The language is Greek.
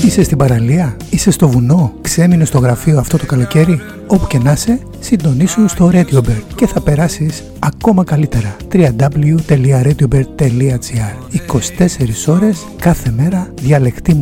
Είσαι στην παραλία, είσαι στο βουνό, ξέμεινε στο γραφείο αυτό το καλοκαίρι. Όπου και να είσαι, συντονίσου στο RadioBird και θα περάσεις ακόμα καλύτερα. www.radiobird.gr 24 ώρες κάθε μέρα, διαλεκτή